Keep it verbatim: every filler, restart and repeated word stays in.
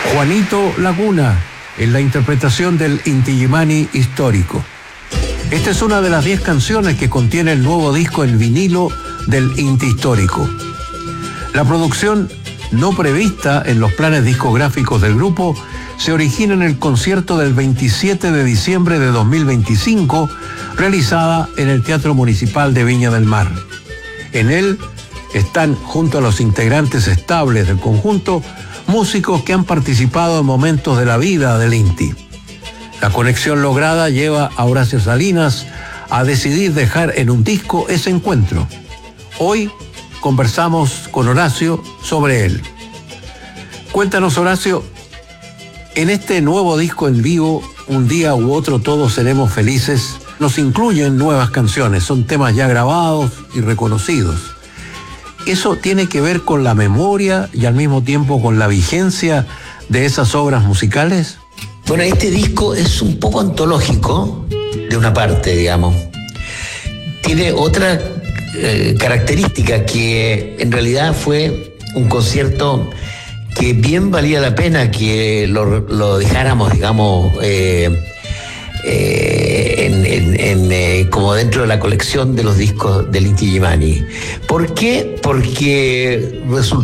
Juanito Laguna, en la interpretación del Inti Illimani histórico. Esta es una de las diez canciones que contiene el nuevo disco en vinilo del Inti histórico. La producción, no prevista en los planes discográficos del grupo, se origina en el concierto del veintisiete de diciembre de dos mil veinticinco, realizada en el Teatro Municipal de Viña del Mar. En él están, junto a los integrantes estables del conjunto, músicos que han participado en momentos de la vida del Inti. La conexión lograda lleva a Horacio Salinas a decidir dejar en un disco ese encuentro. Hoy conversamos con Horacio sobre él. Cuéntanos, Horacio, en este nuevo disco en vivo, Un día u otro todos seremos felices, nos incluyen nuevas canciones, son temas ya grabados y reconocidos. ¿Eso tiene que ver con la memoria y al mismo tiempo con la vigencia de esas obras musicales? Bueno, este disco es un poco antológico, de una parte, digamos. Tiene otra eh, característica, que en realidad fue un concierto que bien valía la pena que lo, lo dejáramos, digamos, eh, eh, en, en, en, eh, como dentro de la colección de los discos del Inti Illimani. ¿Por qué? Porque resultó